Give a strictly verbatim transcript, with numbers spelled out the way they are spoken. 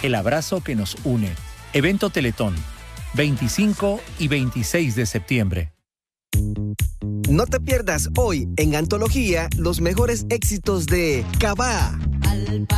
El abrazo que nos une. Evento Teletón, veinticinco y veintiséis de septiembre. No te pierdas hoy en Antología los mejores éxitos de Cabá.